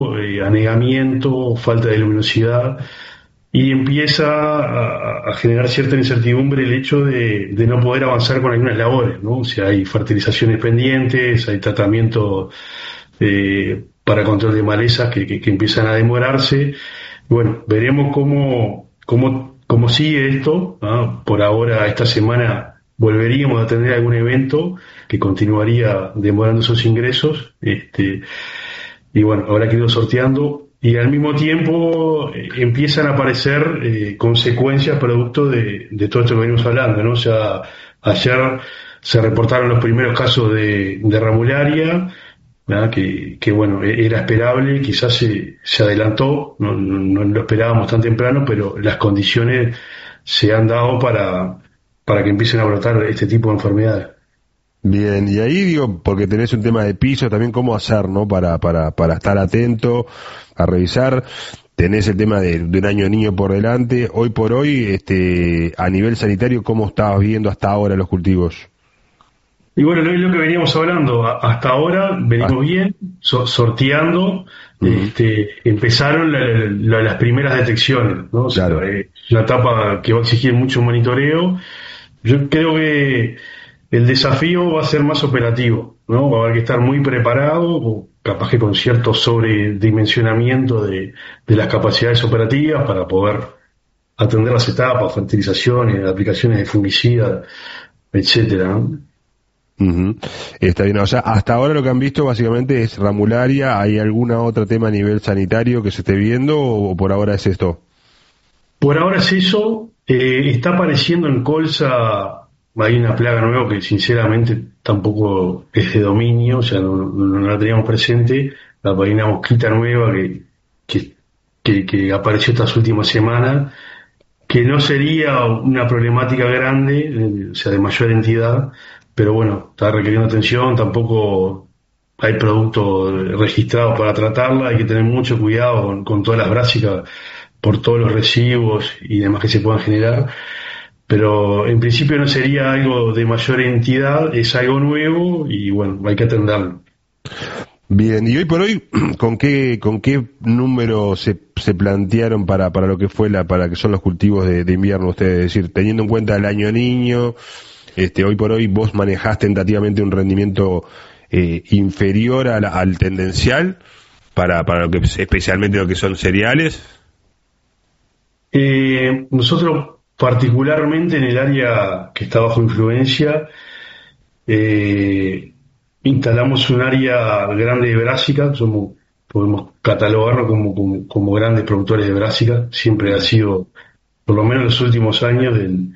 anegamiento, falta de luminosidad, y empieza a generar cierta incertidumbre el hecho de no poder avanzar con algunas labores, ¿no? O sea, hay fertilizaciones pendientes, hay tratamiento para control de malezas que empiezan a demorarse. Bueno, veremos cómo sigue esto, ¿ah? Por ahora, esta semana volveríamos a tener algún evento que continuaría demorando esos ingresos. Y bueno, habrá que irlo sorteando. Y al mismo tiempo empiezan a aparecer consecuencias producto de todo esto que venimos hablando, ¿no? O sea, ayer se reportaron los primeros casos de ramularia, ¿verdad? Que bueno, era esperable, quizás se adelantó, no lo esperábamos tan temprano, pero las condiciones se han dado para que empiecen a brotar este tipo de enfermedades. Bien, y ahí digo, porque tenés un tema de piso, también cómo hacer, ¿no? Para estar atento, a revisar. Tenés el tema de un año niño por delante. Hoy por hoy, a nivel sanitario, ¿cómo estabas viendo hasta ahora los cultivos? Y bueno, es lo que veníamos hablando. Hasta ahora venimos bien, sorteando. Uh-huh. Empezaron las primeras detecciones, ¿no? O sea, Claro. una etapa que va a exigir mucho monitoreo. Yo creo que el desafío va a ser más operativo, ¿no? Va a haber que estar muy preparado, o capaz que con cierto sobredimensionamiento de las capacidades operativas para poder atender las etapas, fertilizaciones, aplicaciones de fungicida, etcétera, ¿no? Uh-huh. Está bien, o sea, hasta ahora lo que han visto básicamente es ramularia. ¿Hay alguna otra tema a nivel sanitario que se esté viendo o por ahora es esto? Por ahora es eso. Está apareciendo en colza, hay una plaga nueva que sinceramente tampoco es de dominio, o sea, no la teníamos presente, hay una mosquita nueva que, que apareció estas últimas semanas, que no sería una problemática grande, o sea, de mayor entidad, pero bueno, está requiriendo atención, tampoco hay productos registrados para tratarla, hay que tener mucho cuidado con todas las brásicas por todos los residuos y demás que se puedan generar, pero en principio no sería algo de mayor entidad, es algo nuevo y bueno, hay que atenderlo. Bien, y hoy por hoy, ¿con qué número se plantearon para lo que fue para que son los cultivos de invierno ustedes? Es decir, teniendo en cuenta el año niño, hoy por hoy vos manejás tentativamente un rendimiento inferior al tendencial para lo que especialmente lo que son cereales. Nosotros particularmente en el área que está bajo influencia, eh, instalamos un área grande de brásica, podemos catalogarnos como grandes productores de brásica, siempre ha sido, por lo menos en los últimos años,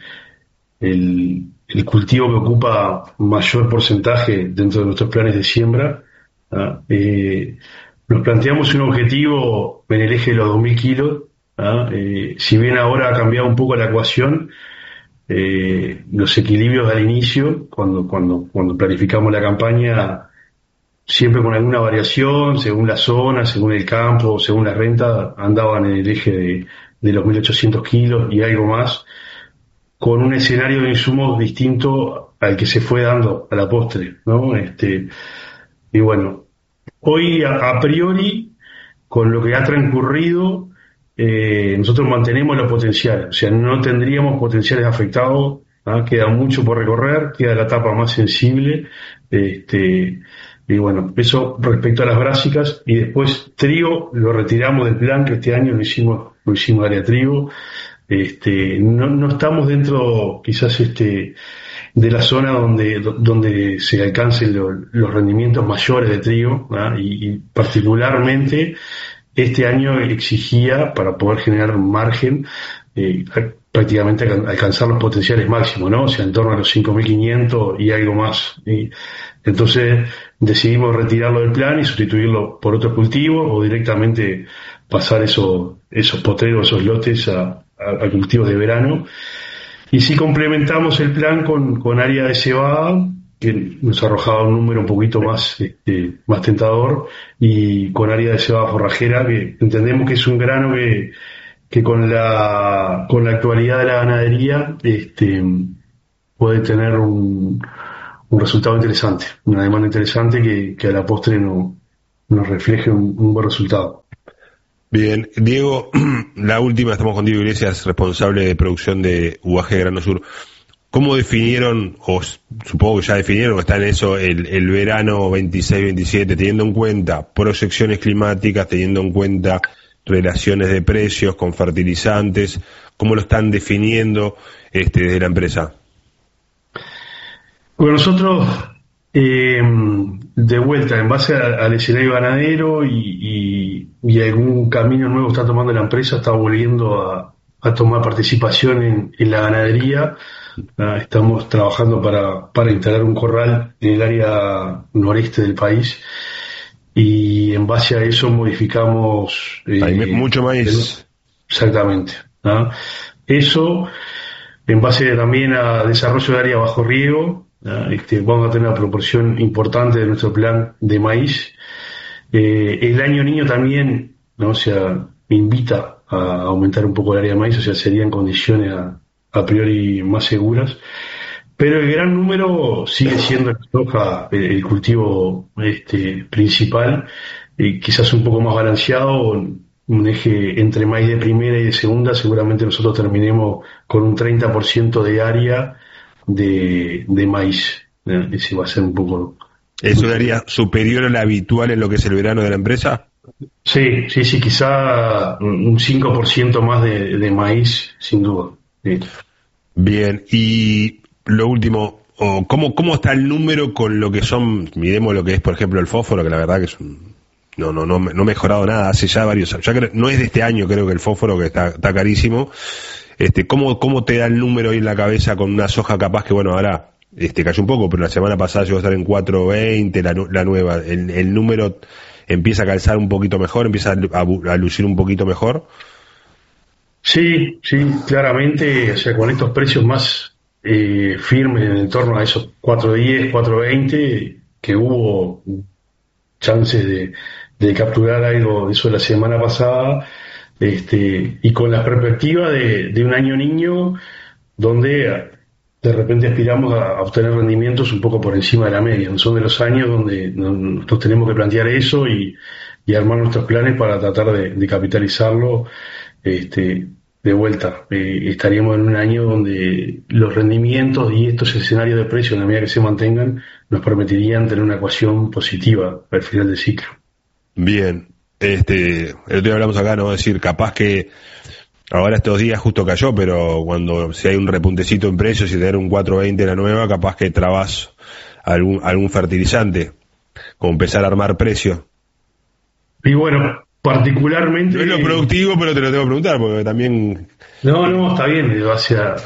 el cultivo que ocupa mayor porcentaje dentro de nuestros planes de siembra, ¿ah? Nos planteamos un objetivo en el eje de los 2.000 kilos, ¿ah? Si bien ahora ha cambiado un poco la ecuación, los equilibrios al inicio, cuando planificamos la campaña, siempre con alguna variación, según la zona, según el campo, según la renta, andaban en el eje de los 1.800 kilos y algo más, con un escenario de insumos distinto al que se fue dando a la postre, ¿no? Y bueno, hoy a priori, con lo que ha transcurrido, nosotros mantenemos los potenciales, o sea, no tendríamos potenciales afectados, ¿ah? Queda mucho por recorrer, queda la etapa más sensible, y bueno, eso respecto a las brásicas, y después trigo lo retiramos del plan, que este año lo hicimos área trigo. No estamos dentro quizás de la zona donde se alcancen los rendimientos mayores de trigo, ¿verdad? Y particularmente este año exigía, para poder generar un margen, prácticamente alcanzar los potenciales máximos, ¿no? O sea, en torno a los 5.500 y algo más. Y entonces decidimos retirarlo del plan y sustituirlo por otros cultivos o directamente pasar esos potreros, esos lotes a cultivos de verano. Y si complementamos el plan con área de cebada, que nos arrojaba un número un poquito más tentador, y con área de cebada forrajera, que entendemos que es un grano que con la actualidad de la ganadería puede tener un resultado interesante, una demanda interesante que a la postre nos refleje un buen resultado. Bien, Diego, la última, estamos con Diego Iglesias, responsable de producción de UAG Grano Sur. ¿Cómo definieron, o supongo que ya definieron, está en eso, el verano 26-27, teniendo en cuenta proyecciones climáticas, teniendo en cuenta relaciones de precios con fertilizantes? ¿Cómo lo están definiendo desde la empresa? Bueno, nosotros, de vuelta, en base al escenario ganadero y algún camino nuevo que está tomando la empresa, está volviendo a tomar participación en la ganadería. Estamos trabajando para instalar un corral en el área noreste del país y en base a eso modificamos... Hay mucho maíz. Exactamente. Eso, en base también a desarrollo de área bajo riego, vamos a tener una proporción importante de nuestro plan de maíz. El año niño también, ¿no? O sea, invita a aumentar un poco el área de maíz, o sea, serían condiciones a priori más seguras. Pero el gran número sigue siendo la soja, el cultivo principal, quizás un poco más balanceado, un eje entre maíz de primera y de segunda. Seguramente nosotros terminemos con un 30% de área de maíz. Ese va a ser un poco... ¿Es un área superior a la habitual en lo que es el verano de la empresa? Sí, quizá un 5% más de maíz, sin duda. Sí. Bien, y lo último, ¿cómo está el número con lo que son, miremos lo que es, por ejemplo, el fósforo, que la verdad que es no ha mejorado nada hace ya varios años, no es de este año, creo que el fósforo que está carísimo. ¿Cómo te da el número ahí en la cabeza con una soja capaz que, bueno, ahora cayó un poco, pero la semana pasada llegó a estar en 4.20, la nueva, el número empieza a calzar un poquito mejor, empieza a lucir un poquito mejor? Sí, claramente, o sea, con estos precios más firmes en torno a esos 4.10, 4.20, que hubo chances de capturar algo de eso la semana pasada, y con la perspectiva de un año niño donde de repente aspiramos a obtener rendimientos un poco por encima de la media. Son de los años donde nos tenemos que plantear eso y armar nuestros planes para tratar de capitalizarlo. De vuelta, estaríamos en un año donde los rendimientos y estos escenarios de precios, en la medida que se mantengan, nos permitirían tener una ecuación positiva al final del ciclo. Bien, el otro día hablamos acá, ¿no? Es decir, capaz que ahora estos días justo cayó, pero si hay un repuntecito en precios y tener un 4.20 la nueva, capaz que trabas algún fertilizante, como empezar a armar precio. Y bueno, particularmente... No es lo productivo, pero te lo tengo que preguntar, porque también... No, está bien, hacia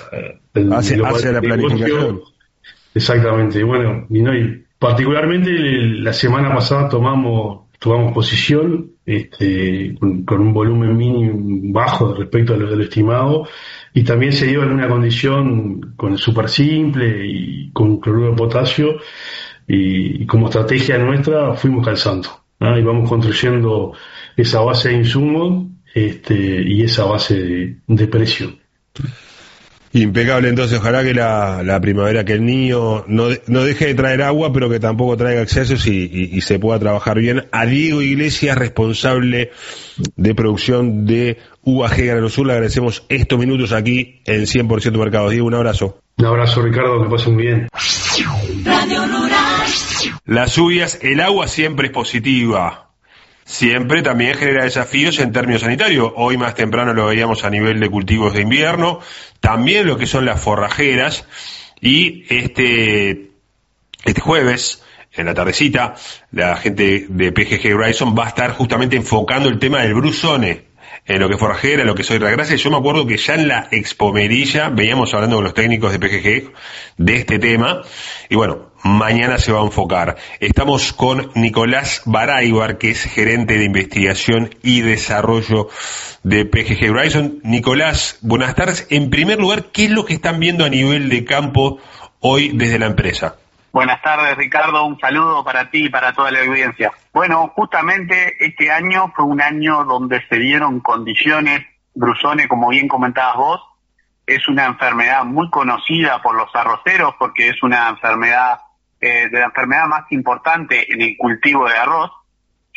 la planificación. Exactamente, bueno, y particularmente la semana pasada tomamos posición con un volumen mínimo bajo respecto a lo del estimado, y también se dio alguna condición con el super simple y con cloruro de potasio, y como estrategia nuestra fuimos calzando, y vamos construyendo esa base de insumos y esa base de precio. Impecable, entonces ojalá que la primavera, que el niño no deje de traer agua, pero que tampoco traiga excesos y se pueda trabajar bien. A Diego Iglesias, responsable de producción de UAG Grano Sur, le agradecemos estos minutos aquí en 100% Mercados. Diego, un abrazo. Un abrazo, Ricardo, que pasen bien. Radio Rural. Las lluvias, el agua siempre es positiva. Siempre también genera desafíos en términos sanitarios. Hoy más temprano lo veíamos a nivel de cultivos de invierno, también lo que son las forrajeras, y este jueves, en la tardecita, la gente de PGG Horizon va a estar justamente enfocando el tema del brusone en lo que es forrajera, en lo que es oirragrasa. Yo me acuerdo que ya en la Expo Merilla veníamos hablando con los técnicos de PGG de este tema, y bueno, mañana se va a enfocar. Estamos con Nicolás Baraybar, que es gerente de investigación y desarrollo de PGG Horizon. Nicolás, buenas tardes. En primer lugar, ¿qué es lo que están viendo a nivel de campo hoy desde la empresa? Buenas tardes, Ricardo. Un saludo para ti y para toda la audiencia. Bueno, justamente este año fue un año donde se dieron condiciones. Brusone, como bien comentabas vos, es una enfermedad muy conocida por los arroceros porque es una enfermedad de la enfermedad más importante en el cultivo de arroz.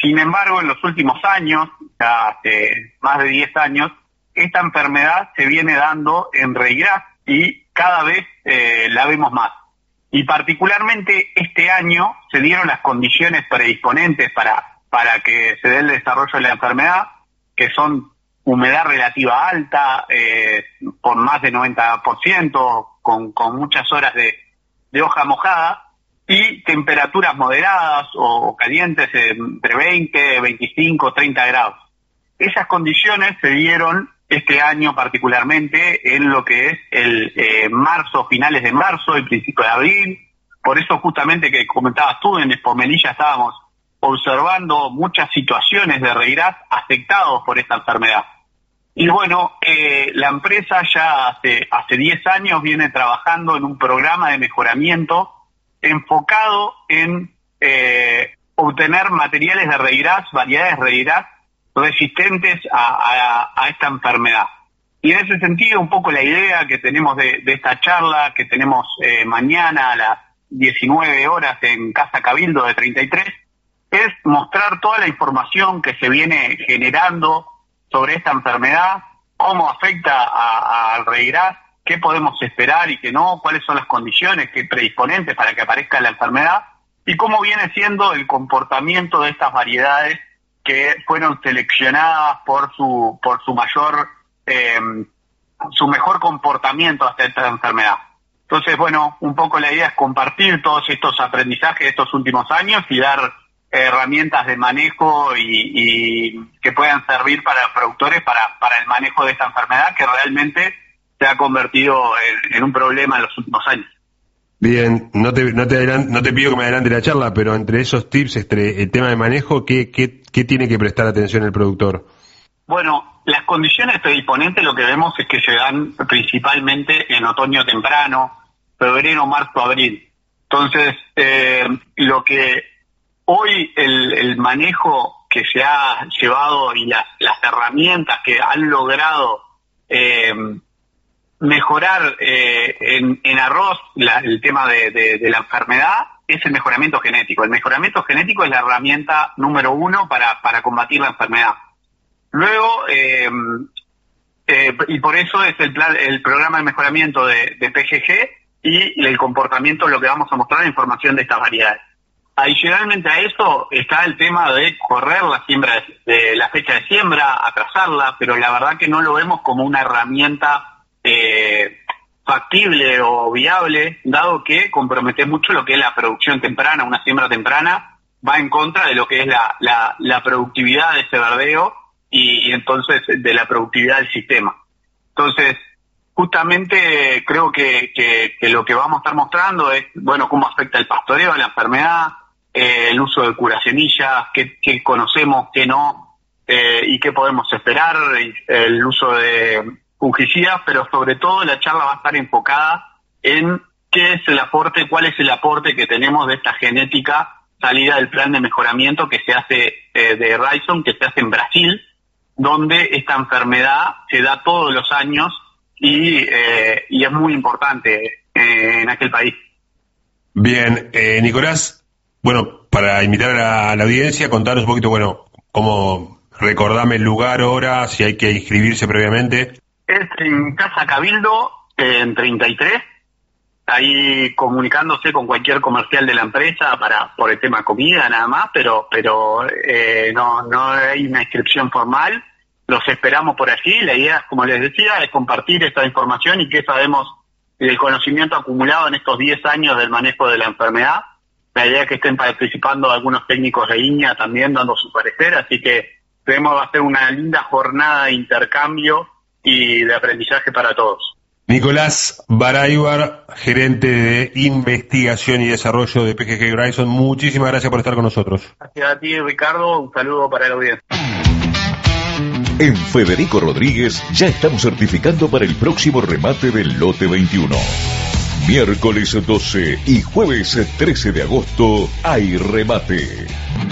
Sin embargo, en los últimos años, ya hace más de 10 años, esta enfermedad se viene dando en reigraz y cada vez la vemos más. Y particularmente este año se dieron las condiciones predisponentes para que se dé el desarrollo de la enfermedad, que son humedad relativa alta, por más de 90%, con muchas horas de hoja mojada, y temperaturas moderadas o calientes entre 20, 25, 30 grados. Esas condiciones se dieron este año particularmente en lo que es el marzo, finales de marzo y principio de abril. Por eso justamente que comentabas tú, en Espomelilla estábamos observando muchas situaciones de reigraz afectados por esta enfermedad. Y bueno, la empresa ya hace 10 años viene trabajando en un programa de mejoramiento enfocado en obtener materiales de reigraz, variedades de reigraz resistentes a esta enfermedad. Y en ese sentido, un poco la idea que tenemos de esta charla, que tenemos mañana a las 19 horas en Casa Cabildo de 33, es mostrar toda la información que se viene generando sobre esta enfermedad, cómo afecta al reigraz, qué podemos esperar y qué no, cuáles son las condiciones predisponentes para que aparezca la enfermedad y cómo viene siendo el comportamiento de estas variedades que fueron seleccionadas por su mayor su mejor comportamiento hasta esta enfermedad. Entonces, bueno, un poco la idea es compartir todos estos aprendizajes de estos últimos años y dar herramientas de manejo y que puedan servir para los productores para el manejo de esta enfermedad que realmente se ha convertido en un problema en los últimos años. Bien, no te pido que me adelante la charla, pero entre esos tips, el tema de manejo, ¿qué tiene que prestar atención el productor? Bueno, las condiciones predisponentes lo que vemos es que se dan principalmente en otoño temprano, febrero, marzo, abril. Entonces, lo que hoy el manejo que se ha llevado y las herramientas que han logrado mejorar en arroz el tema de la enfermedad es el mejoramiento genético. El mejoramiento genético es la herramienta número 1 para combatir la enfermedad. Luego, y por eso es el programa de mejoramiento de PGG y el comportamiento, lo que vamos a mostrar, la información de estas variedades. Adicionalmente a eso está el tema de correr la siembra, de la fecha de siembra, atrasarla, pero la verdad que no lo vemos como una herramienta factible o viable, dado que compromete mucho lo que es la producción temprana. Una siembra temprana va en contra de lo que es la productividad de ese verdeo y entonces de la productividad del sistema. Entonces, justamente creo que lo que vamos a estar mostrando es, bueno, cómo afecta el pastoreo a la enfermedad, el uso de curasemillas, qué conocemos, qué no, y qué podemos esperar, el uso de fungicidas, pero sobre todo la charla va a estar enfocada en qué es el aporte, cuál es el aporte que tenemos de esta genética salida del plan de mejoramiento que se hace de Rhizome, que se hace en Brasil, donde esta enfermedad se da todos los años y es muy importante en aquel país. Bien, Nicolás, bueno, para invitar a la audiencia, contanos un poquito, bueno, cómo, recordame el lugar, hora, si hay que inscribirse previamente. Es en Casa Cabildo, en 33, ahí comunicándose con cualquier comercial de la empresa por el tema comida nada más, pero no hay una inscripción formal. Los esperamos por allí. La idea, como les decía, es compartir esta información y que sabemos del conocimiento acumulado en estos 10 años del manejo de la enfermedad. La idea es que estén participando algunos técnicos de INEA también dando su parecer, así que creemos va a ser una linda jornada de intercambio y de aprendizaje para todos. Nicolás Baraybar, gerente de investigación y desarrollo de PGG Rhizome, muchísimas gracias por estar con nosotros. Gracias a ti, Ricardo, un saludo para la audiencia. En Federico Rodríguez ya estamos certificando para el próximo remate del lote 21. Miércoles 12 y jueves 13 de agosto hay remate.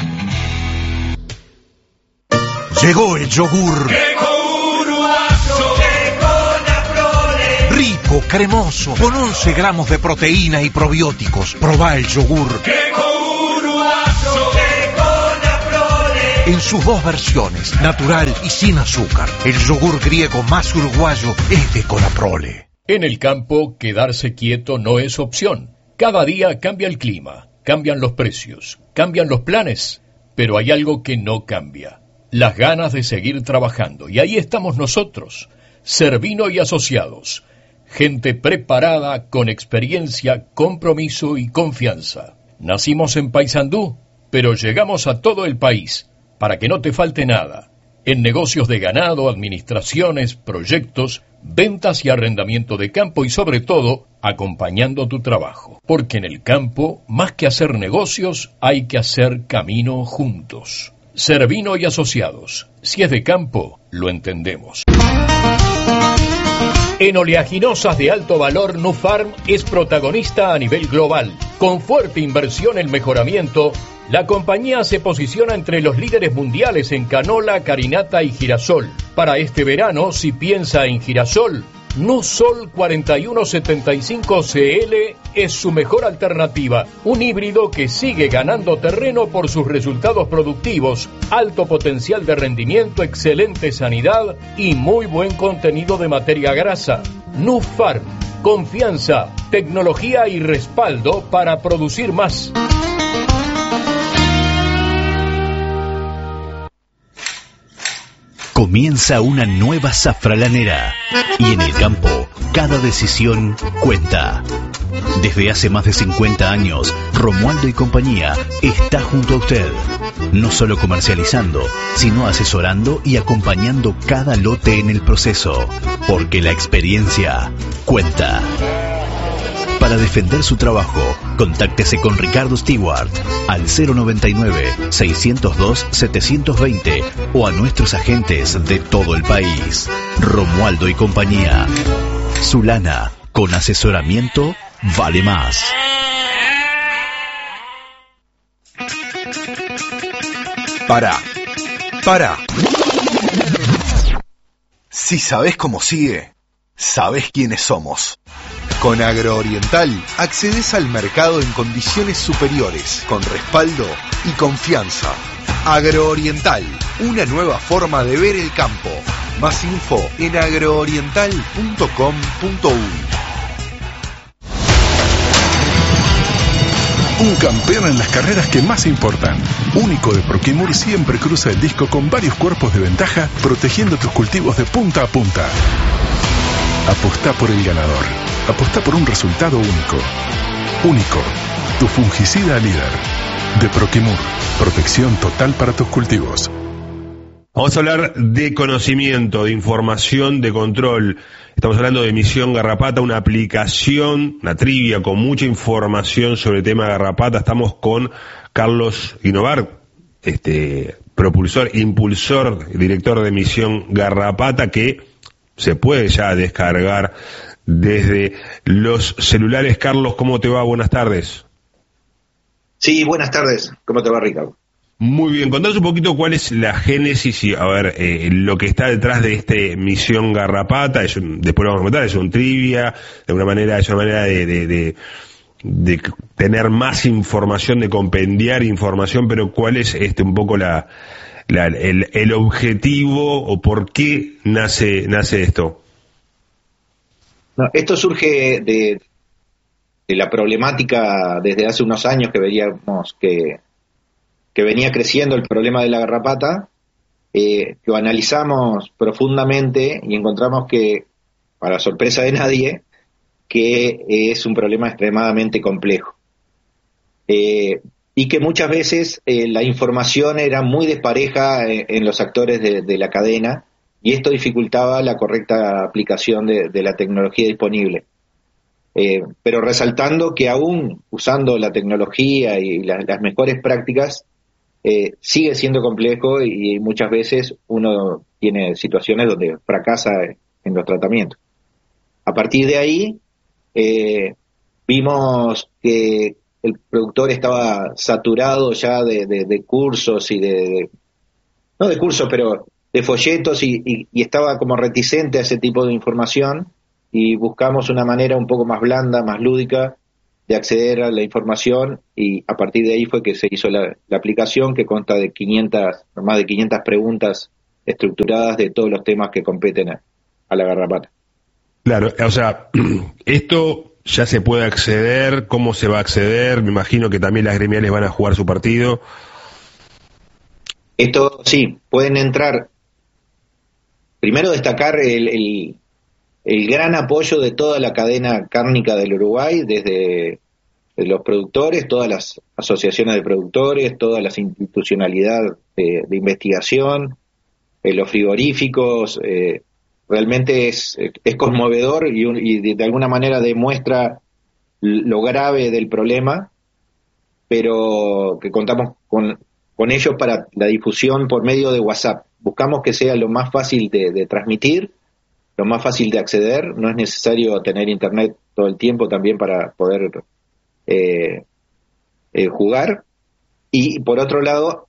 Llegó el yogur. Rico, cremoso, con 11 gramos de proteína y probióticos. Probá el yogur. en sus dos versiones, natural y sin azúcar. El yogur griego más uruguayo es de Conaprole. En el campo, quedarse quieto no es opción. Cada día cambia el clima, cambian los precios, cambian los planes, pero hay algo que no cambia: las ganas de seguir trabajando. Y ahí estamos nosotros, Cervino y Asociados, gente preparada, con experiencia, compromiso y confianza. Nacimos en Paysandú, pero llegamos a todo el país, para que no te falte nada. En negocios de ganado, administraciones, proyectos, ventas y arrendamiento de campo, y sobre todo, acompañando tu trabajo. Porque en el campo, más que hacer negocios, hay que hacer camino juntos. Cervino y Asociados. Si es de campo, lo entendemos. En oleaginosas de alto valor, Nufarm es protagonista a nivel global. Con fuerte inversión en mejoramiento, la compañía se posiciona entre los líderes mundiales en canola, carinata y girasol. Para este verano, si piensa en girasol, Nusol 4175 CL es su mejor alternativa. Un híbrido que sigue ganando terreno por sus resultados productivos, alto potencial de rendimiento, excelente sanidad y muy buen contenido de materia grasa. Nufarm, confianza, tecnología y respaldo para producir más. Comienza una nueva safralanera y en el campo cada decisión cuenta. Desde hace más de 50 años, Romualdo y compañía está junto a usted, no solo comercializando, sino asesorando y acompañando cada lote en el proceso, porque la experiencia cuenta. Para defender su trabajo, contáctese con Ricardo Stewart al 099-602-720 o a nuestros agentes de todo el país. Romualdo y compañía. Su lana con asesoramiento vale más. Pará. Si sabés cómo sigue, sabés quiénes somos. Con Agrooriental accedes al mercado en condiciones superiores, con respaldo y confianza. Agrooriental, una nueva forma de ver el campo. Más info en agrooriental.com.uy. Un campeón en las carreras que más importan. Único de Proquimur siempre cruza el disco con varios cuerpos de ventaja, protegiendo tus cultivos de punta a punta. Apostá por el ganador. Apostá por un resultado único. Único, tu fungicida líder. De Proquimur, protección total para tus cultivos. Vamos a hablar de conocimiento, de información, de control. Estamos hablando de Misión Garrapata, una aplicación, una trivia con mucha información sobre el tema Garrapata. Estamos con Carlos Guinovar, propulsor, impulsor, director de Misión Garrapata, que se puede ya descargar desde los celulares. Carlos, ¿cómo te va? Buenas tardes. Sí, buenas tardes. ¿Cómo te va, Ricardo? Muy bien, contanos un poquito cuál es la génesis y, lo que está detrás de Misión Garrapata. Después lo vamos a comentar, es un trivia, de una manera, es una manera de tener más información, de compendiar información, pero cuál es un poco el objetivo o por qué nace esto. No, esto surge de la problemática desde hace unos años que veíamos que venía creciendo el problema de la garrapata, lo analizamos profundamente y encontramos que, para sorpresa de nadie, que es un problema extremadamente complejo. Y que muchas veces la información era muy despareja en los actores de la cadena, y esto dificultaba la correcta aplicación de la tecnología disponible. Pero resaltando que aún usando la tecnología y las mejores prácticas, sigue siendo complejo y muchas veces uno tiene situaciones donde fracasa en los tratamientos. A partir de ahí, vimos que el productor estaba saturado ya de cursos y no de cursos, pero de folletos y estaba como reticente a ese tipo de información, y buscamos una manera un poco más blanda, más lúdica, de acceder a la información, y a partir de ahí fue que se hizo la aplicación, que consta de más de 500 preguntas estructuradas de todos los temas que competen a la garrapata. Claro, o sea, esto ya se puede acceder. ¿Cómo se va a acceder? Me imagino que también las gremiales van a jugar su partido. Esto sí, pueden entrar. Primero destacar el gran apoyo de toda la cadena cárnica del Uruguay, desde los productores, todas las asociaciones de productores, todas las institucionalidades de investigación, los frigoríficos. Realmente es conmovedor y de alguna manera demuestra lo grave del problema, pero que contamos con ellos para la difusión por medio de WhatsApp. Buscamos que sea lo más fácil de transmitir, lo más fácil de acceder. No es necesario tener internet todo el tiempo también para poder jugar. Y por otro lado,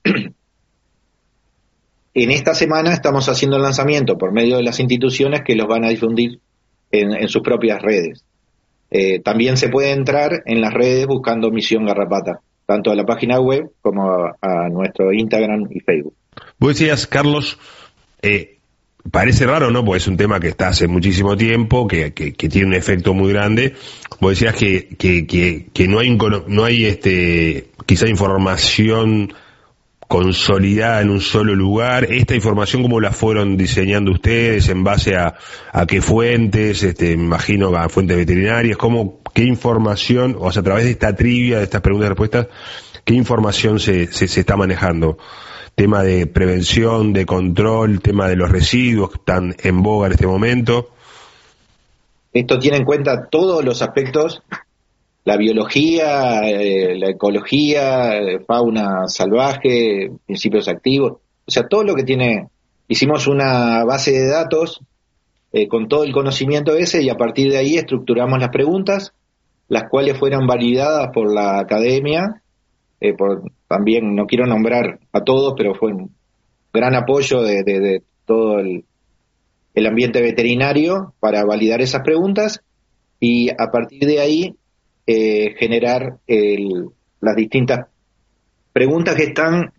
en esta semana estamos haciendo el lanzamiento por medio de las instituciones que los van a difundir en sus propias redes. También se puede entrar en las redes buscando Misión Garrapata, tanto a la página web como a nuestro Instagram y Facebook. Vos decías, Carlos, parece raro, ¿no? Porque es un tema que está hace muchísimo tiempo, que tiene un efecto muy grande. Vos decías que no hay quizá información consolidada en un solo lugar. Esta información, ¿cómo la fueron diseñando ustedes? ¿En base a qué fuentes? Me imagino a fuentes veterinarias. ¿Qué información, o sea, a través de esta trivia, de estas preguntas y respuestas, qué información se está manejando? Tema de prevención, de control, tema de los residuos que están en boga en este momento. Esto tiene en cuenta todos los aspectos: la biología, la ecología, fauna salvaje, principios activos, o sea, todo lo que tiene. Hicimos una base de datos con todo el conocimiento ese, y a partir de ahí estructuramos las preguntas, las cuales fueron validadas por la academia, también no quiero nombrar a todos, pero fue un gran apoyo de todo el ambiente veterinario para validar esas preguntas, y a partir de ahí generar las distintas preguntas que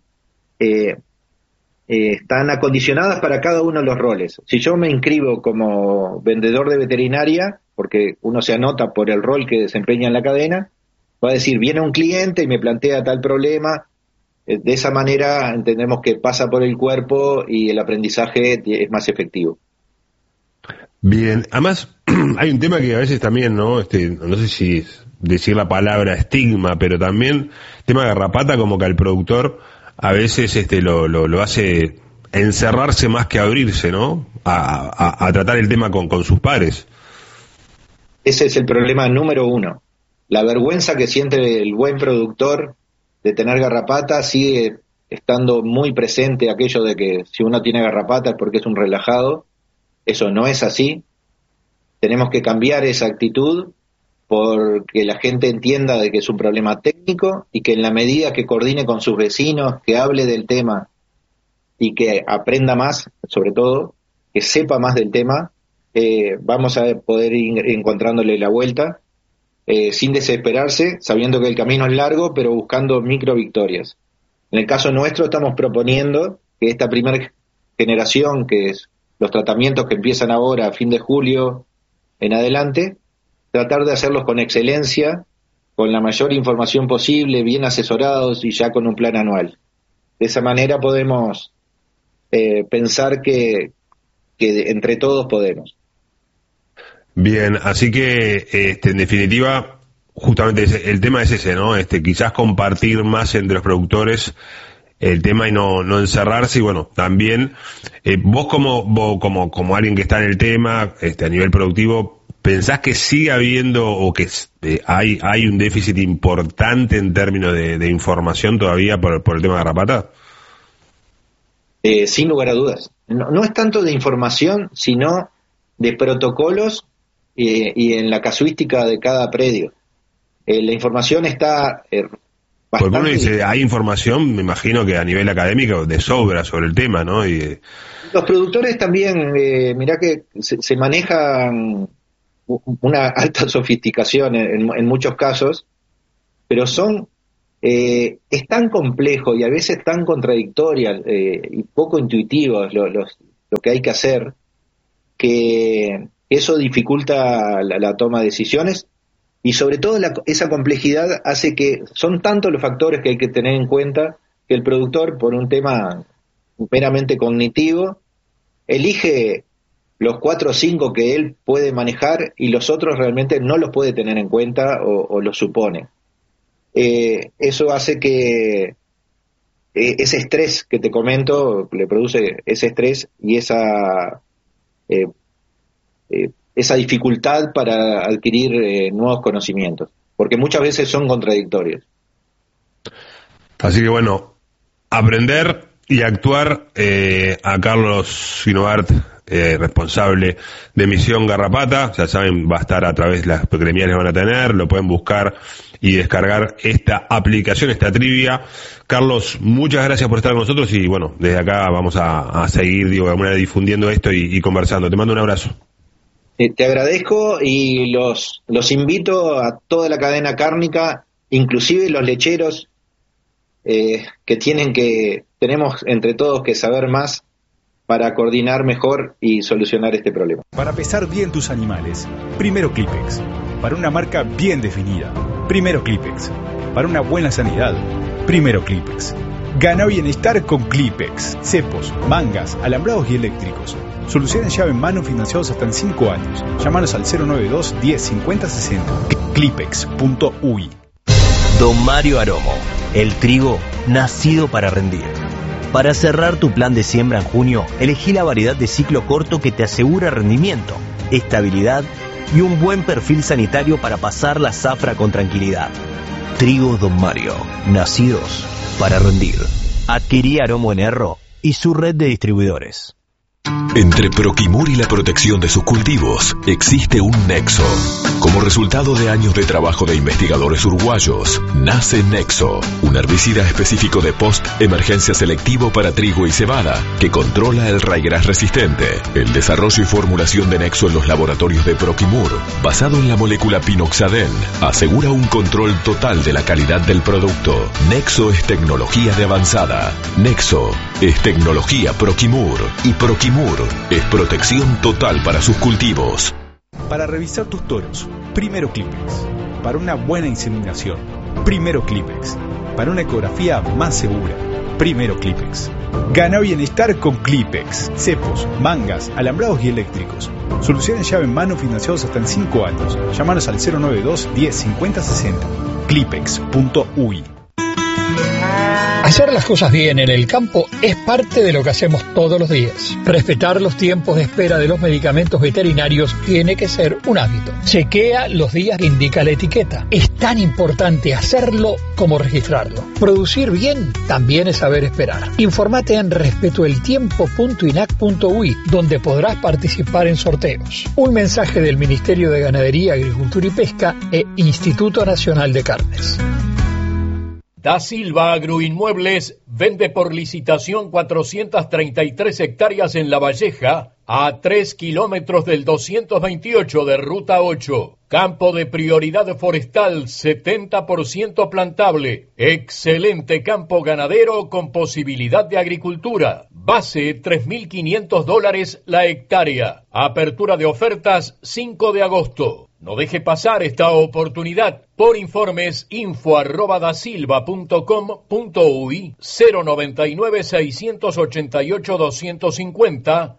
están acondicionadas para cada uno de los roles. Si yo me inscribo como vendedor de veterinaria, porque uno se anota por el rol que desempeña en la cadena, va a decir, viene un cliente y me plantea tal problema. De esa manera entendemos que pasa por el cuerpo y el aprendizaje es más efectivo. Bien, además hay un tema que a veces también, ¿no? No sé si decir la palabra estigma, pero también tema garrapata, como que al productor a veces lo hace encerrarse más que abrirse, ¿no? A tratar el tema con sus pares. Ese es el problema número uno. La vergüenza que siente el buen productor de tener garrapata sigue estando muy presente, aquello de que si uno tiene garrapata es porque es un relajado. Eso no es así. Tenemos que cambiar esa actitud, porque la gente entienda de que es un problema técnico, y que en la medida que coordine con sus vecinos, que hable del tema y que aprenda más, sobre todo, que sepa más del tema, vamos a poder ir encontrándole la vuelta, sin desesperarse, sabiendo que el camino es largo, pero buscando micro victorias. En el caso nuestro estamos proponiendo que esta primera generación, que es los tratamientos que empiezan ahora a fin de julio en adelante, tratar de hacerlos con excelencia, con la mayor información posible, bien asesorados y ya con un plan anual. De esa manera podemos pensar que entre todos podemos. Bien, así que en definitiva, justamente el tema es ese, ¿no? Quizás compartir más entre los productores el tema y no encerrarse. Y bueno, también vos como alguien que está en el tema, a nivel productivo, ¿pensás que sigue habiendo o que hay un déficit importante en términos de información todavía por el tema de garrapata? Sin lugar a dudas. No es tanto de información, sino de protocolos y en la casuística de cada predio. La información está bastante... Porque uno dice, hay información, me imagino que a nivel académico, de sobra sobre el tema, ¿no? Los productores también, mirá que se manejan una alta sofisticación en muchos casos, pero es tan complejo y a veces tan contradictoria y poco intuitivo lo que hay que hacer, que eso dificulta la toma de decisiones, y sobre todo esa complejidad hace que son tantos los factores que hay que tener en cuenta que el productor, por un tema meramente cognitivo, elige los 4 o 5 que él puede manejar y los otros realmente no los puede tener en cuenta o los supone. Eso hace que ese estrés que te comento le produce ese estrés y esa dificultad para adquirir nuevos conocimientos, porque muchas veces son contradictorios. Así que bueno, aprender y actuar. A Carlos Sinovart, responsable de Misión Garrapata, ya saben, va a estar a través de las gremiales, van a tener, lo pueden buscar y descargar esta aplicación, esta trivia. Carlos, muchas gracias por estar con nosotros y bueno, desde acá vamos a seguir, de alguna manera, difundiendo esto y conversando. Te mando un abrazo. Te agradezco y los invito a toda la cadena cárnica, inclusive los lecheros, tenemos entre todos que saber más para coordinar mejor y solucionar este problema. Para pesar bien tus animales, primero Clipex. Para una marca bien definida, primero Clipex. Para una buena sanidad, primero Clipex. Gana bienestar con Clipex. Cepos, mangas, alambrados y eléctricos. Soluciones llave en mano financiados hasta en 5 años. Llámanos al 092 10 50 60. Clipex.uy. Don Mario Aromo, el trigo nacido para rendir. Para cerrar tu plan de siembra en junio, elegí la variedad de ciclo corto que te asegura rendimiento, estabilidad y un buen perfil sanitario para pasar la zafra con tranquilidad. Trigo Don Mario, nacidos para rendir. Adquirí Aromo en Erro y su red de distribuidores. Entre Proquimur y la protección de sus cultivos existe un nexo. Como resultado de años de trabajo de investigadores uruguayos, nace Nexo, un herbicida específico de post-emergencia selectivo para trigo y cebada, que controla el raigras resistente. El desarrollo y formulación de Nexo en los laboratorios de Proquimur, basado en la molécula pinoxadén, asegura un control total de la calidad del producto. Nexo es tecnología de avanzada. Nexo es tecnología Proquimur. Y Proquimur es protección total para sus cultivos. Para revisar tus toros, primero Clipex. Para una buena inseminación, primero Clipex. Para una ecografía más segura, primero Clipex. Gana bienestar con Clipex. Cepos, mangas, alambrados y eléctricos. Soluciones llave en mano financiados hasta en 5 años. Llámanos al 092 10 50 60. Clipex.uy. Hacer las cosas bien en el campo es parte de lo que hacemos todos los días. Respetar los tiempos de espera de los medicamentos veterinarios tiene que ser un hábito. Chequea los días que indica la etiqueta. Es tan importante hacerlo como registrarlo. Producir bien también es saber esperar. Informate en respetoeltiempo.inac.uy, donde podrás participar en sorteos. Un mensaje del Ministerio de Ganadería, Agricultura y Pesca e Instituto Nacional de Carnes. Da Silva Agroinmuebles vende por licitación 433 hectáreas en La Valleja, a 3 kilómetros del 228 de Ruta 8. Campo de prioridad forestal, 70% plantable. Excelente campo ganadero con posibilidad de agricultura. Base, $3.500 la hectárea. Apertura de ofertas, 5 de agosto. No deje pasar esta oportunidad. Por informes, info@dasilva.com.uy, 099-688-250,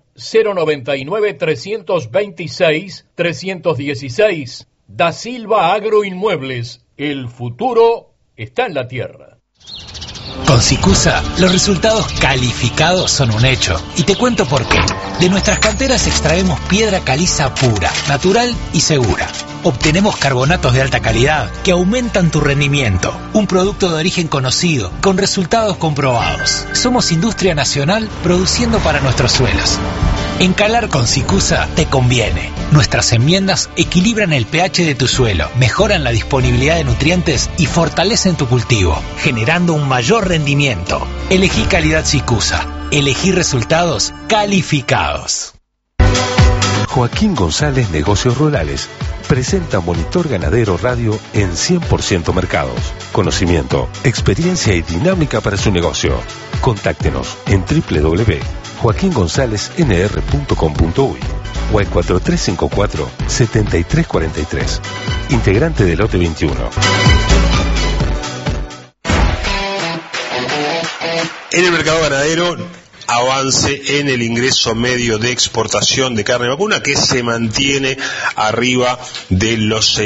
099-326-316. Da Silva Agroinmuebles. El futuro está en la tierra. Con Sicusa, los resultados calificados son un hecho. Y te cuento por qué. De nuestras canteras extraemos piedra caliza pura, natural y segura. Obtenemos carbonatos de alta calidad que aumentan tu rendimiento. Un producto de origen conocido, con resultados comprobados. Somos industria nacional produciendo para nuestros suelos. Encalar con Sicusa te conviene. Nuestras enmiendas equilibran el pH de tu suelo, mejoran la disponibilidad de nutrientes y fortalecen tu cultivo, generando un mayor rendimiento. Elegí calidad Sicusa. Elegí resultados calificados. Joaquín González Negocios Rurales presenta Monitor Ganadero Radio en 100% mercados. Conocimiento, experiencia y dinámica para su negocio. Contáctenos en www.joaquingonzalesnr.com.uy o al 4354-7343. Integrante del lote 21. En el mercado ganadero, avance en el ingreso medio de exportación de carne vacuna, que se mantiene arriba de los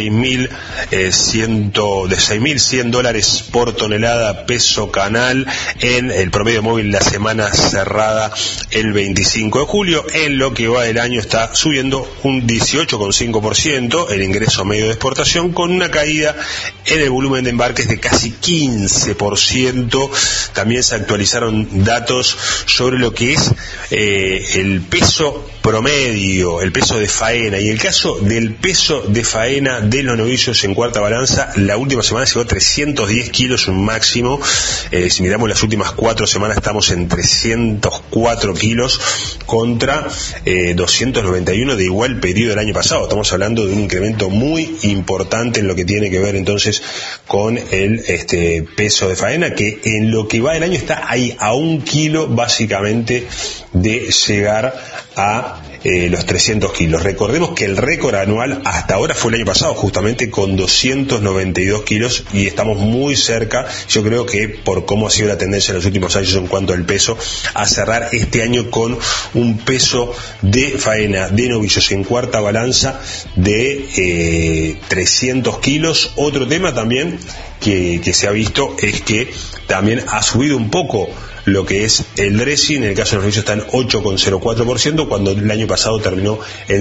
6.100 dólares por tonelada peso canal en el promedio móvil la semana cerrada el 25 de julio. En lo que va del año está subiendo un 18,5% el ingreso medio de exportación, con una caída en el volumen de embarques de casi 15%. También se actualizaron datos sobre lo que es el peso promedio, el peso de faena. Y en el caso del peso de faena de los novillos en cuarta balanza, la última semana llegó a 310 kilos, un máximo. Si miramos las últimas 4 semanas, estamos en 304 kilos contra 291 de igual periodo del año pasado. Estamos hablando de un incremento muy importante en lo que tiene que ver entonces con el peso de faena, que en lo que va del año está ahí a 1 kilo básicamente de llegar a los 300 kilos. Recordemos que el récord anual hasta ahora fue el año pasado, justamente con 292 kilos, y estamos muy cerca, yo creo que por cómo ha sido la tendencia en los últimos años en cuanto al peso, a cerrar este año con un peso de faena de novillos en cuarta balanza de 300 kilos. Otro tema también que se ha visto es que también ha subido un poco lo que es el dressing. En el caso de los novillos está en 8,04%, cuando el año pasado terminó en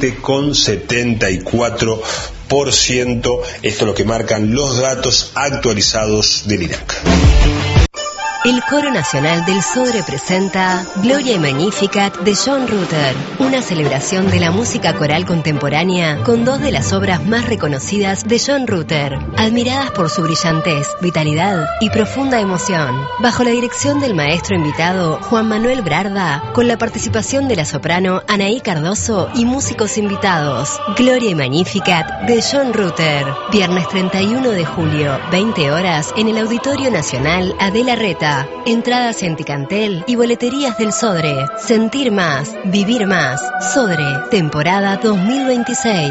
7,74%. Esto es lo que marcan los datos actualizados del INAC. El Coro Nacional del Sodre presenta Gloria y Magnificat de John Rutter, una celebración de la música coral contemporánea con 2 de las obras más reconocidas de John Rutter, admiradas por su brillantez, vitalidad y profunda emoción, bajo la dirección del maestro invitado Juan Manuel Brarda, con la participación de la soprano Anaí Cardoso y músicos invitados. Gloria y Magnificat de John Rutter, viernes 31 de julio, 20 horas, en el Auditorio Nacional Adela Reta. Entradas en Ticantel y boleterías del Sodre. Sentir más, vivir más. Sodre, temporada 2026.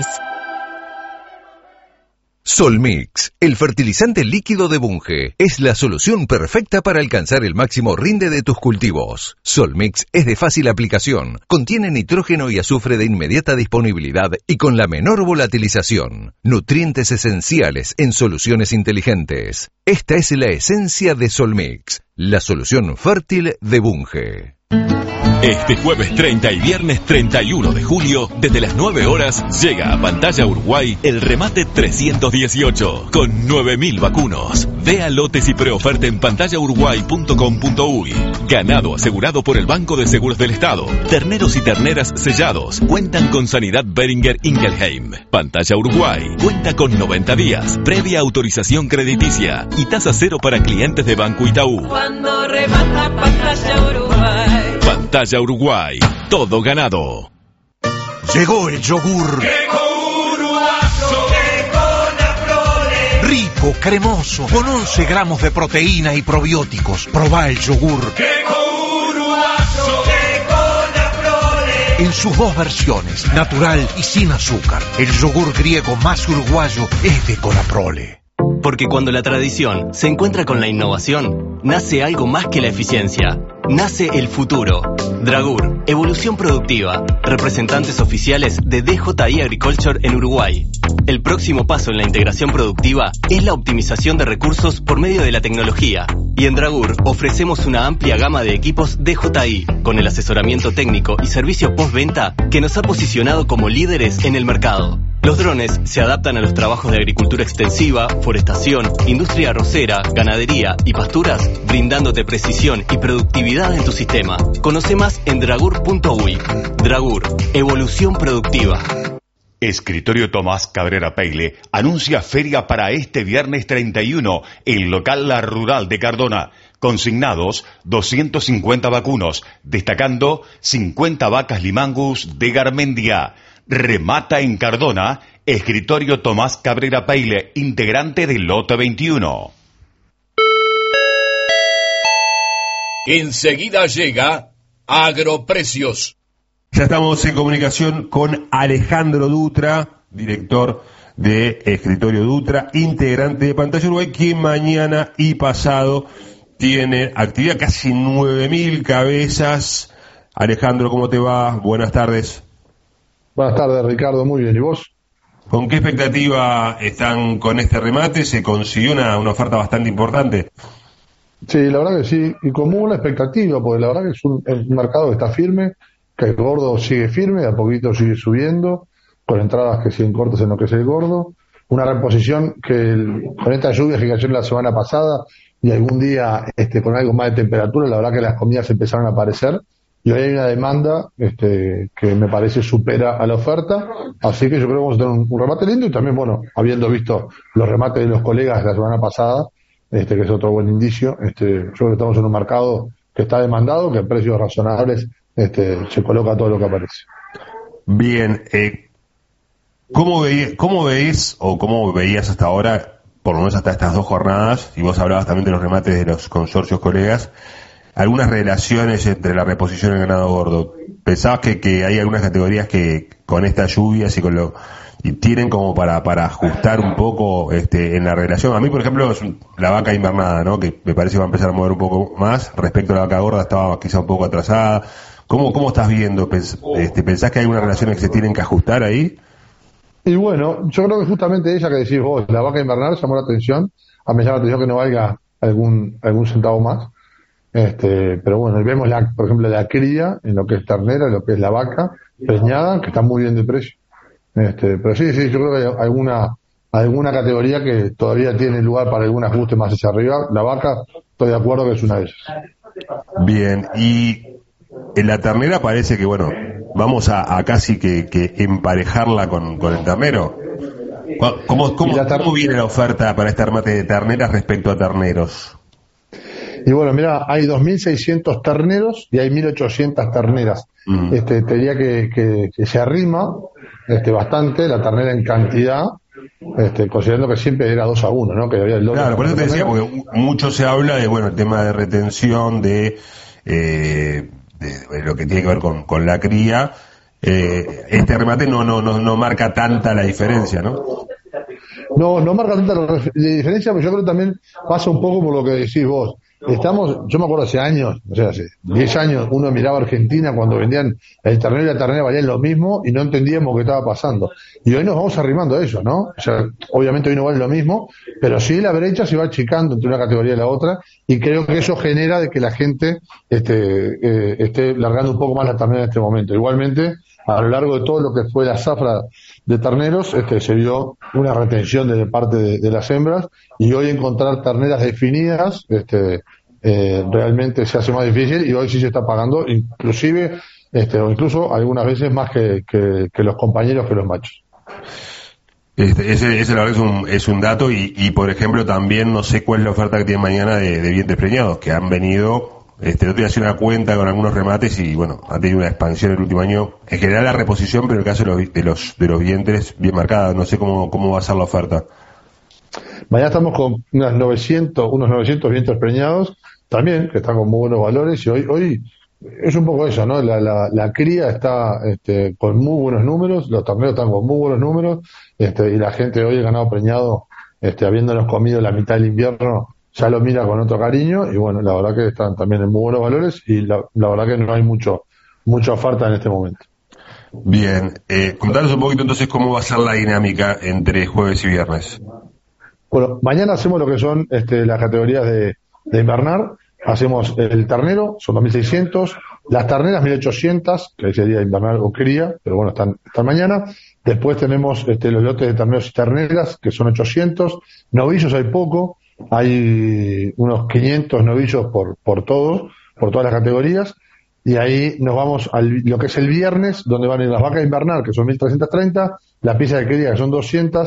Solmix, el fertilizante líquido de Bunge, es la solución perfecta para alcanzar el máximo rinde de tus cultivos. Solmix es de fácil aplicación, contiene nitrógeno y azufre de inmediata disponibilidad y con la menor volatilización. Nutrientes esenciales en soluciones inteligentes. Esta es la esencia de Solmix, la solución fértil de Bunge. Este jueves 30 y viernes 31 de julio, desde las 9 horas, llega a Pantalla Uruguay el remate 318, con 9.000 vacunos. Vea lotes y preoferta en pantallauruguay.com.uy. Ganado asegurado por el Banco de Seguros del Estado. Terneros y terneras sellados cuentan con Sanidad Beringer Ingelheim. Pantalla Uruguay cuenta con 90 días, previa autorización crediticia y tasa cero para clientes de Banco Itaú. Cuando remata Pantalla Uruguay. Pantalla Uruguay, todo ganado. Llegó el yogur. Rico, cremoso, con 11 gramos de proteína y probióticos. Probá el yogur. En sus 2 versiones, natural y sin azúcar. El yogur griego más uruguayo es de Conaprole. Porque cuando la tradición se encuentra con la innovación, nace algo más que la eficiencia. Nace el futuro. Dragur, evolución productiva. Representantes oficiales de DJI Agriculture en Uruguay. El próximo paso en la integración productiva es la optimización de recursos por medio de la tecnología. Y en Dragur ofrecemos una amplia gama de equipos DJI, con el asesoramiento técnico y servicio postventa que nos ha posicionado como líderes en el mercado. Los drones se adaptan a los trabajos de agricultura extensiva, forestación, industria arrocera, ganadería y pasturas, brindándote precisión y productividad en tu sistema. Conoce más en dragur.uy. Dragur, evolución productiva. Escritorio Tomás Cabrera Peile anuncia feria para este viernes 31 en local La Rural de Cardona. Consignados 250 vacunos, destacando 50 vacas Limangus de Garmendia. Remata en Cardona, escritorio Tomás Cabrera Peile, integrante del lote 21. Enseguida llega Agroprecios. Ya estamos en comunicación con Alejandro Dutra, director de Escritorio Dutra, integrante de Pantalla Uruguay, quien mañana y pasado tiene actividad, casi 9.000 cabezas. Alejandro, ¿cómo te va? Buenas tardes. Buenas tardes, Ricardo, muy bien, ¿y vos? ¿Con qué expectativa están con este remate? ¿Se consiguió una oferta bastante importante? Sí, la verdad que sí, y con muy buena expectativa, porque la verdad que es un mercado que está firme, que el gordo sigue firme, de a poquito sigue subiendo, con entradas que siguen cortas en lo que es el gordo, una reposición que con estas lluvias que cayeron la semana pasada y algún día con algo más de temperatura, la verdad que las comidas empezaron a aparecer y hoy hay una demanda que me parece supera a la oferta, así que yo creo que vamos a tener un remate lindo y también, bueno, habiendo visto los remates de los colegas la semana pasada, que es otro buen indicio, yo creo que estamos en un mercado que está demandado, que a precios razonables se coloca todo lo que aparece. Bien, ¿cómo veis o cómo veías hasta ahora, por lo menos hasta estas 2 jornadas, y vos hablabas también de los remates de los consorcios colegas, algunas relaciones entre la reposición y el ganado gordo? ¿Pensabas que hay algunas categorías que con estas lluvias y tienen como para ajustar un poco en la relación? A mí, por ejemplo, es la vaca invernada, ¿no? Que me parece que va a empezar a mover un poco más. Respecto a la vaca gorda, estaba quizá un poco atrasada. ¿Cómo estás viendo? ¿Pensás que hay algunas relaciones que se tienen que ajustar ahí? Y bueno, yo creo que justamente ella que decís vos, la vaca invernal llamó la atención. A mí me llama la atención que no valga algún centavo más. Pero bueno, vemos por ejemplo la cría en lo que es ternera, en lo que es la vaca preñada, que está muy bien de precio. Pero sí, yo creo que hay alguna categoría que todavía tiene lugar para algún ajuste más hacia arriba. La vaca, estoy de acuerdo que es una de ellas. Bien, y en la ternera parece que, bueno, vamos a casi que emparejarla con el ternero. ¿Cómo viene la oferta para este remate de terneras respecto a terneros? Y bueno, mira, hay 2.600 terneros y hay 1.800 terneras. Te diría que se arrima bastante la ternera en cantidad, considerando que siempre era 2-1, ¿no? Que había el doble. Claro, por eso te decía, porque mucho se habla de, el tema de retención, de lo que tiene que ver con la cría. Este remate no marca tanta la diferencia, ¿no? No marca tanta la diferencia, pero yo creo que también pasa un poco por lo que decís vos. Yo me acuerdo hace años, hace 10 años, uno miraba Argentina cuando vendían el ternero y la ternera valían lo mismo y no entendíamos qué estaba pasando. Y hoy nos vamos arrimando a eso, ¿no? O sea, obviamente hoy no vale lo mismo, pero sí la brecha se va achicando entre una categoría y la otra y creo que eso genera de que la gente esté largando un poco más la ternera en este momento. Igualmente, a lo largo de todo lo que fue la zafra de terneros, se vio una retención de parte de las hembras y hoy encontrar terneras definidas, realmente se hace más difícil y hoy sí se está pagando, inclusive, o incluso algunas veces más que los compañeros que los machos. Ese la verdad es un dato y por ejemplo también no sé cuál es la oferta que tienen mañana de vientres preñados, que han venido. Yo te hacía una cuenta con algunos remates y bueno, ha tenido una expansión el último año. En general la reposición, pero en el caso de los vientres bien marcada. No sé cómo va a ser la oferta. Mañana estamos con unos 900 vientres preñados, también, que están con muy buenos valores, y hoy es un poco eso, ¿no? La cría está con muy buenos números, los terneros están con muy buenos números, y la gente hoy, el ganado preñado, habiéndonos comido la mitad del invierno, ya lo mira con otro cariño y bueno, la verdad que están también en muy buenos valores y la verdad que no hay mucha oferta en este momento. Bien, contanos un poquito entonces cómo va a ser la dinámica entre jueves y viernes. Bueno, mañana hacemos lo que son las categorías de invernar, hacemos el ternero, son 2.600, las terneras 1.800, que sería invernar o cría, pero bueno, están mañana. Después tenemos los lotes de terneros y terneras, que son 800, novillos hay poco, hay unos 500 novillos por todas las categorías, y ahí nos vamos a lo que es el viernes, donde van a ir las vacas invernal, que son 1.330, la pieza de cría, que son 200,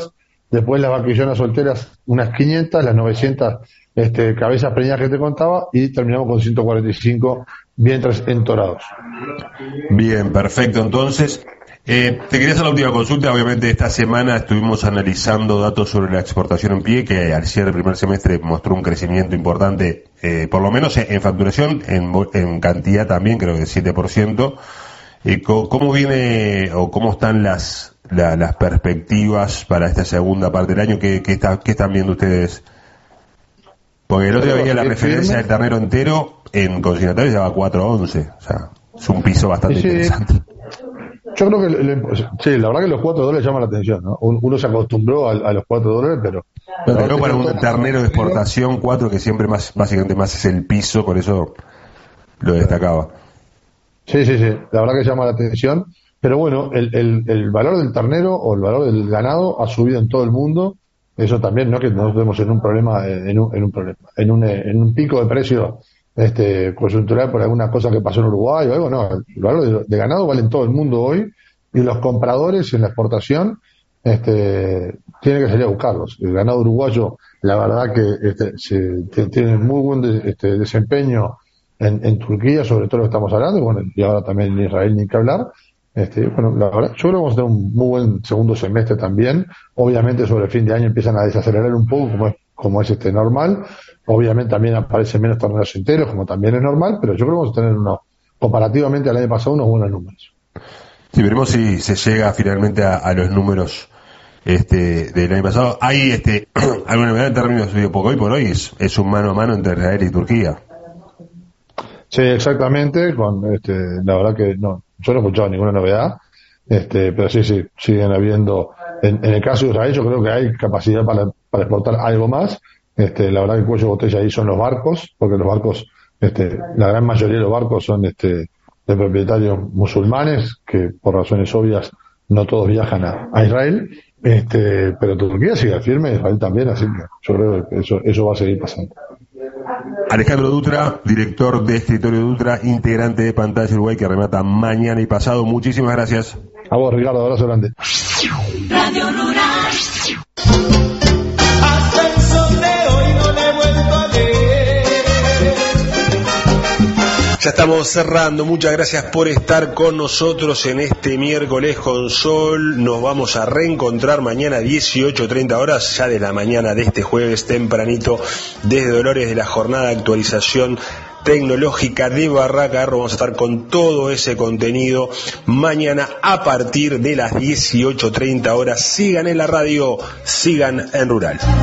después las vaquillonas solteras unas 500, las 900 cabezas preñadas que te contaba, y terminamos con 145 vientres entorados. Bien, perfecto. Entonces, te quería hacer la última consulta. Obviamente esta semana estuvimos analizando datos sobre la exportación en pie, que al cierre del primer semestre mostró un crecimiento importante, por lo menos en facturación, en cantidad también, creo que 7%. ¿Cómo viene o cómo están las perspectivas para esta segunda parte del año? ¿Qué están viendo ustedes? Porque el otro día veía la referencia del ternero entero en consignatario, ya va a 4.11, o sea, es un piso bastante interesante. Yo creo que la verdad que los $4 llaman la atención, ¿no? Uno se acostumbró a los $4, pero para un ternero de exportación 4, que siempre básicamente más es el piso, por eso lo destacaba. Sí, la verdad que llama la atención, pero bueno, el valor del ternero o el valor del ganado ha subido en todo el mundo. Eso también, no que nos vemos en un problema, en un pico de precio coyuntural por alguna cosa que pasó en Uruguay o algo. No, el valor de ganado vale en todo el mundo hoy, y los compradores en la exportación tienen que salir a buscarlos. El ganado uruguayo, la verdad que tiene muy buen desempeño en Turquía, sobre todo lo que estamos hablando, y ahora también en Israel, ni que hablar. La verdad, yo creo que vamos a tener un muy buen segundo semestre también. Obviamente sobre el fin de año empiezan a desacelerar un poco, como es normal. Obviamente también aparecen menos torneos enteros, como también es normal, pero yo creo que vamos a tener comparativamente al año pasado, unos buenos números. Sí, veremos si se llega finalmente a los números del año pasado. Hay alguna novedad en términos, porque hoy por hoy es un mano a mano entre Israel y Turquía. Sí, exactamente. La verdad que no, yo no he escuchado ninguna novedad, pero sí, siguen habiendo. En el caso de Israel, yo creo que hay capacidad para exportar algo más. La verdad que el cuello de botella ahí son los barcos, porque los barcos, la gran mayoría de los barcos son de propietarios musulmanes, que por razones obvias no todos viajan a Israel, pero Turquía sigue firme, Israel también, así que yo creo que eso va a seguir pasando. Alejandro Dutra, director de Escritorio Dutra, integrante de Pantalla Uruguay, que remata mañana y pasado. Muchísimas gracias. A vos, Ricardo, abrazo grande. Radio Rural. Hasta el sol de hoy no le he vuelto a leer. Ya estamos cerrando. Muchas gracias por estar con nosotros en este miércoles con sol. Nos vamos a reencontrar mañana 18:30 horas, ya de la mañana de este jueves tempranito, desde Dolores, de la jornada de actualización tecnológica de Barraca Erro. Vamos a estar con todo ese contenido mañana a partir de las 18:30 horas. Sigan en la radio, sigan en Rural.